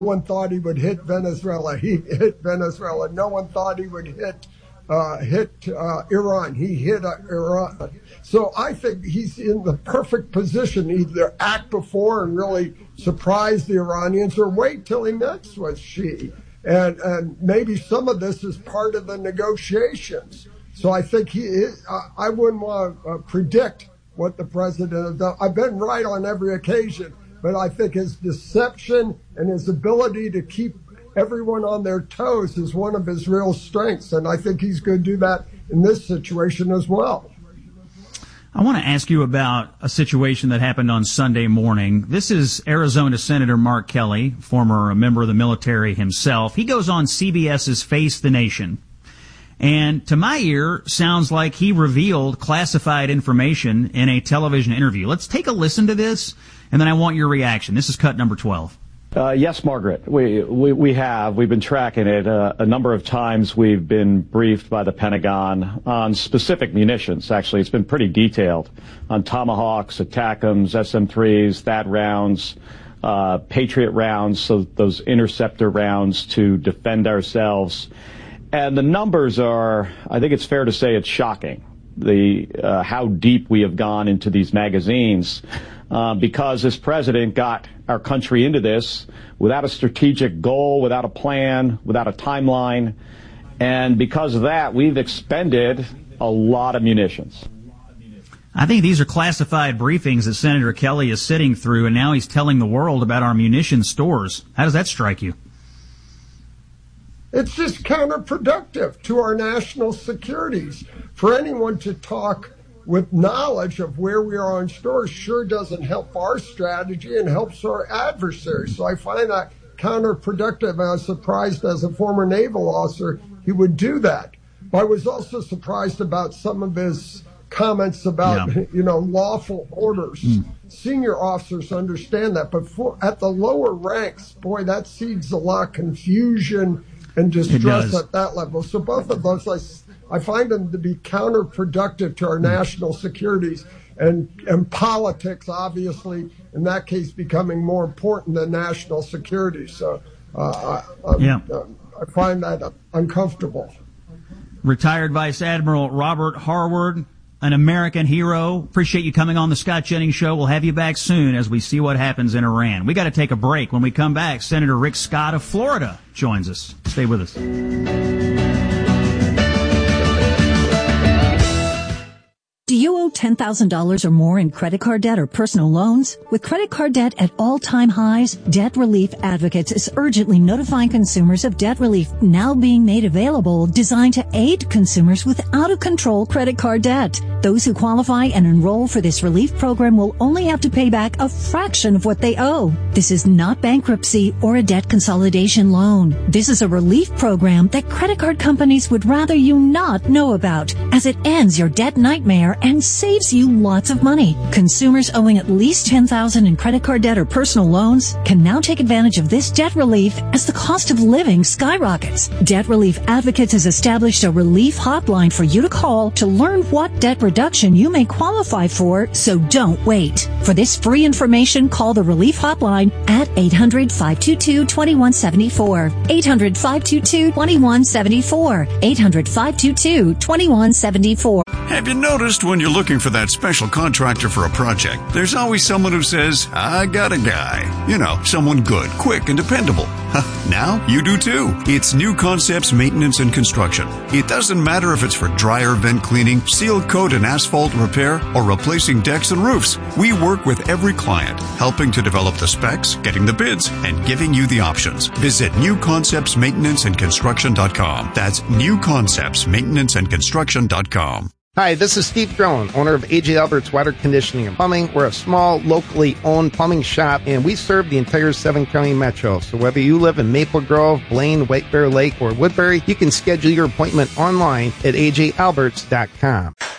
one thought he would hit Venezuela. He hit Venezuela. No one thought he would hit Iran. He hit Iran. So I think he's in the perfect position to either act before and really surprise the Iranians, or wait till he meets with Xi. And maybe some of this is part of the negotiations. So I think I wouldn't want to predict what the president has done. I've been right on every occasion, but I think his deception and his ability to keep everyone on their toes is one of his real strengths. And I think he's going to do that in this situation as well. I want to ask you about a situation that happened on Sunday morning. This is Arizona Senator Mark Kelly, former member of the military himself. He goes on CBS's Face the Nation. And to my ear, sounds like he revealed classified information in a television interview. Let's take a listen to this, and then I want your reaction. This is cut number 12. Yes, Margaret, we have. We've been tracking it. A number of times we've been briefed by the Pentagon on specific munitions. Actually, it's been pretty detailed on Tomahawks, ATACMS, SM-3s, THAAD rounds, Patriot rounds, so those interceptor rounds to defend ourselves. And the numbers are, I think it's fair to say it's shocking, how deep we have gone into these magazines. Because this president got our country into this without a strategic goal, without a plan, without a timeline. And because of that, we've expended a lot of munitions. I think these are classified briefings that Senator Kelly is sitting through, and now he's telling the world about our munition stores. How does that strike you? It's just counterproductive to our national securities. For anyone to talk with knowledge of where we are on stores sure doesn't help our strategy and helps our adversaries. So I find that counterproductive. I was surprised as a former naval officer he would do that. But I was also surprised about some of his comments about, lawful orders. Senior officers understand that, but at the lower ranks, boy, that seeds a lot of confusion and distress at that level. So both of those, I find them to be counterproductive to our national securities and politics, obviously, in that case, becoming more important than national security. So I find that uncomfortable. Retired Vice Admiral Robert Harward, an American hero. Appreciate you coming on the Scott Jennings Show. We'll have you back soon as we see what happens in Iran. We got to take a break. When we come back, Senator Rick Scott of Florida joins us. Stay with us. Do you owe $10,000 or more in credit card debt or personal loans? With credit card debt at all-time highs, Debt Relief Advocates is urgently notifying consumers of debt relief now being made available, designed to aid consumers with out-of-control credit card debt. Those who qualify and enroll for this relief program will only have to pay back a fraction of what they owe. This is not bankruptcy or a debt consolidation loan. This is a relief program that credit card companies would rather you not know about, as it ends your debt nightmare and saves you lots of money. Consumers owing at least $10,000 in credit card debt or personal loans can now take advantage of this debt relief as the cost of living skyrockets. Debt Relief Advocates has established a relief hotline for you to call to learn what debt reduction you may qualify for, so don't wait. For this free information, call the relief hotline at 800-522-2174. 800-522-2174. 800-522-2174. Have you noticed when you're looking for that special contractor for a project, there's always someone who says, I got a guy. You know, someone good, quick, and dependable. Now you do too. It's New Concepts Maintenance and Construction. It doesn't matter if it's for dryer vent cleaning, seal coat and asphalt repair, or replacing decks and roofs. We work with every client, helping to develop the specs, getting the bids, and giving you the options. Visit newconceptsmaintenanceandconstruction.com. That's newconceptsmaintenanceandconstruction.com. Hi, this is Steve Drone, owner of A.J. Albert's Water Conditioning and Plumbing. We're a small, locally owned plumbing shop, and we serve the entire 7-county metro. So whether you live in Maple Grove, Blaine, White Bear Lake, or Woodbury, you can schedule your appointment online at ajalberts.com.